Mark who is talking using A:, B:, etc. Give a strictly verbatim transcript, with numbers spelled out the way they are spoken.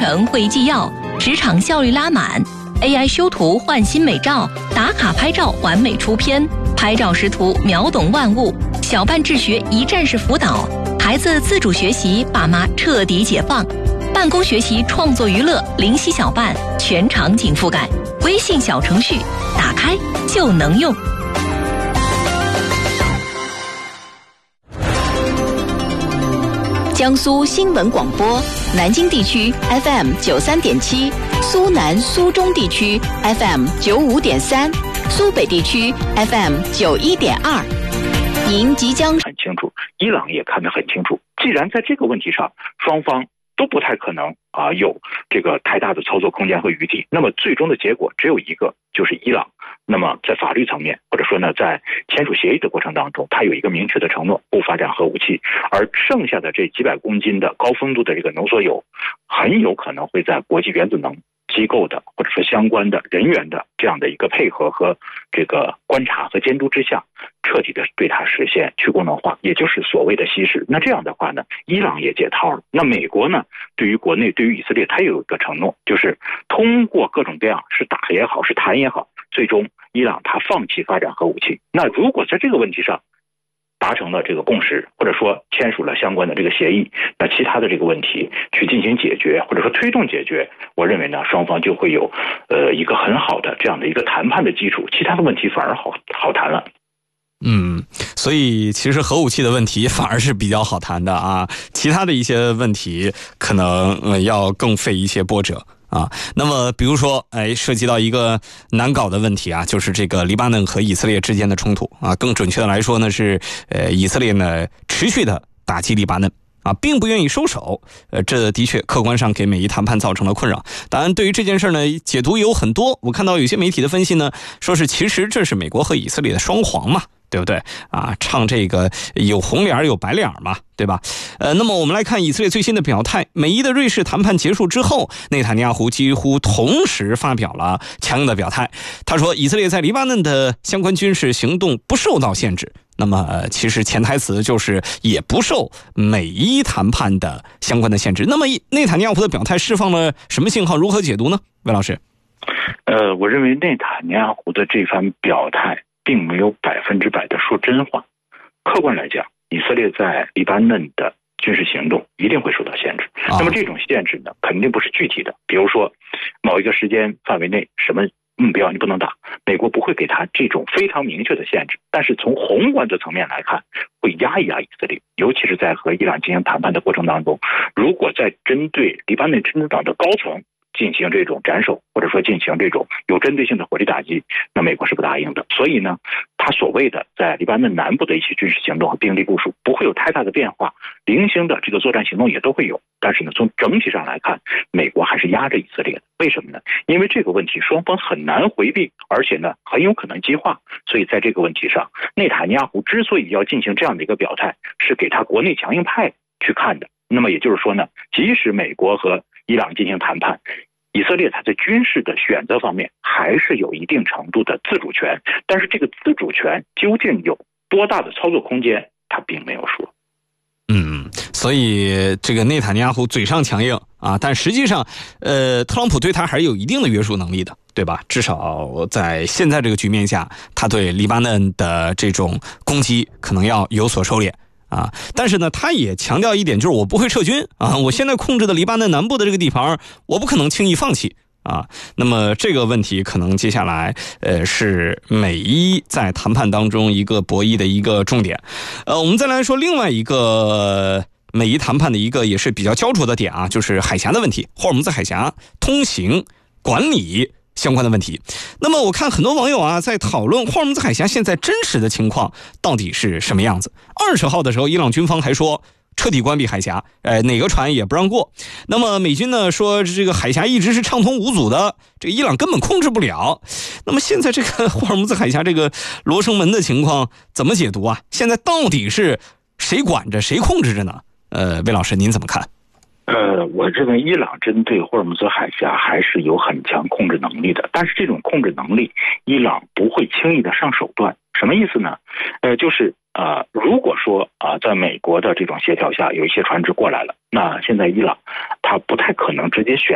A: 程会议纪要，职场效率拉满 ，A I 修图换新美照，打卡拍照完美出片，拍照识图秒懂万物，小班治学一站式辅导，孩子自主学习，爸妈彻底解放，办公学习创作娱乐，灵犀小办全场景覆盖，微信小程序打开就能用。江苏新闻广播，南京地区 F M 九三点七，苏南苏中地区 F M 九五点三，苏北地区 F M 九一点二。您即将
B: 很清楚，伊朗也看得很清楚。既然在这个问题上，双方都不太可能啊、呃、有这个太大的操作空间和余地，那么最终的结果只有一个，就是伊朗。那么在法律层面，或者说呢，在签署协议的过程当中，它有一个明确的承诺，不发展核武器，而剩下的这几百公斤的高丰度的这个浓缩铀，很有可能会在国际原子能机构的或者说相关的人员的这样的一个配合和这个观察和监督之下，彻底的对它实现去功能化，也就是所谓的稀释。那这样的话呢，伊朗也解套了。那美国呢，对于国内，对于以色列，它也有一个承诺，就是通过各种各样，是打也好，是谈也好，最终伊朗它放弃发展核武器。那如果在这个问题上达成了这个共识，或者说签署了相关的这个协议，那其他的这个问题去进行解决，或者说推动解决，我认为呢，双方就会有呃一个很好的这样的一个谈判的基础，其他的问题反而好好谈了。
C: 嗯，所以其实核武器的问题反而是比较好谈的啊，其他的一些问题可能、呃、要更费一些波折啊。那么比如说哎，涉及到一个难搞的问题啊，就是这个黎巴嫩和以色列之间的冲突啊，更准确的来说呢是呃以色列呢持续的打击黎巴嫩啊，并不愿意收手，呃，这的确客观上给美伊谈判造成了困扰。当然，对于这件事呢，解读有很多。我看到有些媒体的分析呢，说是其实这是美国和以色列的双簧嘛，对不对啊？唱这个有红脸有白脸嘛，对吧？呃，那么我们来看以色列最新的表态。美伊的瑞士谈判结束之后，内塔尼亚胡几乎同时发表了强硬的表态。他说，以色列在黎巴嫩的相关军事行动不受到限制。那么、呃、其实潜台词就是也不受美伊谈判的相关的限制。那么内塔尼亚胡的表态释放了什么信号？如何解读呢？魏老师。
B: 呃，我认为内塔尼亚胡的这番表态并没有百分之百的说真话。客观来讲，以色列在黎巴嫩的军事行动一定会受到限制。那么这种限制呢，肯定不是具体的，比如说某一个时间范围内什么目标你不能打，美国不会给他这种非常明确的限制，但是从宏观的层面来看，会压一压以色列，尤其是在和伊朗进行谈判的过程当中，如果在针对黎巴嫩真主党的高层进行这种斩首，或者说进行这种有针对性的火力打击，那美国是不答应的。所以呢，他所谓的在黎巴嫩南部的一些军事行动和兵力部署不会有太大的变化，零星的这个作战行动也都会有，但是呢，从整体上来看，美国还是压着以色列的。为什么呢？因为这个问题双方很难回避，而且呢很有可能激化。所以在这个问题上，内塔尼亚胡之所以要进行这样的一个表态，是给他国内强硬派去看的。那么也就是说呢，即使美国和伊朗进行谈判，以色列它在军事的选择方面还是有一定程度的自主权，但是这个自主权究竟有多大的操作空间，他并没有说。
C: 嗯，所以这个内塔尼亚胡嘴上强硬啊，但实际上，呃，特朗普对他还是有一定的约束能力的，对吧？至少在现在这个局面下，他对黎巴嫩的这种攻击可能要有所收敛。啊，但是呢，他也强调一点，就是我不会撤军啊，我现在控制的黎巴嫩南部的这个地盘，我不可能轻易放弃啊。那么这个问题可能接下来呃是美伊在谈判当中一个博弈的一个重点。呃，我们再来说另外一个美伊谈判的一个也是比较焦灼的点啊，就是海峡的问题，霍尔木兹海峡通行管理相关的问题。那么我看很多网友啊在讨论霍尔木兹海峡现在真实的情况到底是什么样子。二十号的时候，伊朗军方还说彻底关闭海峡，呃，哪个船也不让过。那么美军呢说这个海峡一直是畅通无阻的，这个伊朗根本控制不了。那么现在这个霍尔木兹海峡这个罗生门的情况怎么解读啊？现在到底是谁管着谁控制着呢？呃，魏老师您怎么看？
B: 呃，我认为伊朗针对霍尔木兹海峡还是有很强控制能力的，但是这种控制能力，伊朗不会轻易的上手段。什么意思呢？呃，就是呃，如果说啊、呃，在美国的这种协调下，有一些船只过来了，那现在伊朗他不太可能直接选